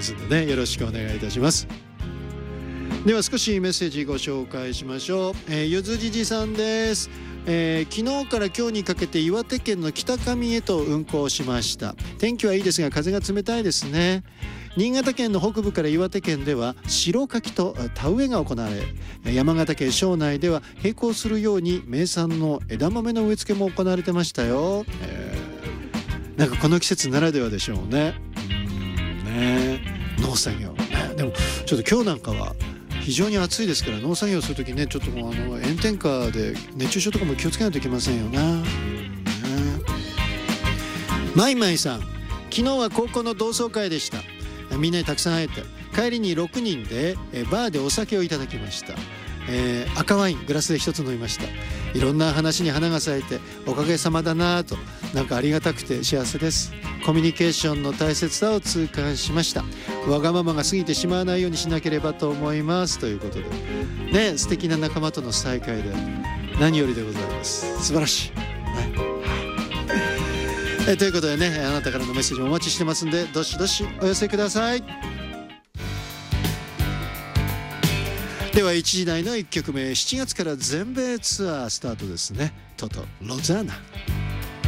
ますのでね、よろしくお願いいたします。では少しメッセージご紹介しましょう。ゆずじじさんです。昨日から今日にかけて岩手県の北上へと運行しました。天気はいいですが風が冷たいですね。新潟県の北部から岩手県では白柿と田植えが行われ、山形県庄内では並行するように名産の枝豆の植え付けも行われてましたよ。なんかこの季節ならではでしょうね。農作業、でもちょっと今日なんかは非常に暑いですから、農作業するときね、ちょっともう炎天下で熱中症とかも気をつけないといけませんよね。マイマイさん、昨日は高校の同窓会でした。みんなにたくさん会えて、帰りに6人でバーでお酒をいただきました。赤ワイングラスで一つ飲みました。いろんな話に花が咲いておかげさまだなと、なんかありがたくて幸せです。コミュニケーションの大切さを痛感しました。わがままが過ぎてしまわないようにしなければと思いますということでね、素敵な仲間との再会で何よりでございます。素晴らしい、ということでね、あなたからのメッセージもお待ちしてますんで、どしどしお寄せください。では1時台の1曲目、7月から全米ツアースタートですね。トトロザーナ。